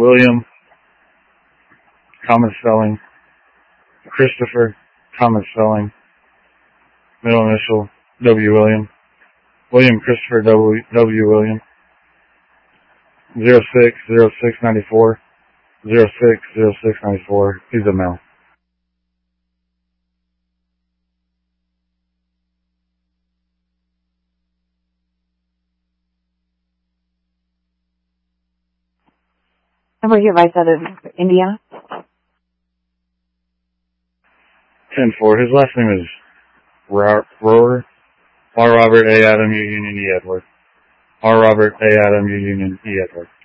William, common spelling. Christopher, common spelling. Middle initial, W. William. William Christopher W. William. 060694. 060694. He's a male. And where's your advice out of Indiana? 10-4. His last name is Rower. R. Robert A. Adam U. Union E. Edward. R. Robert A. Adam U. Union E. Edward.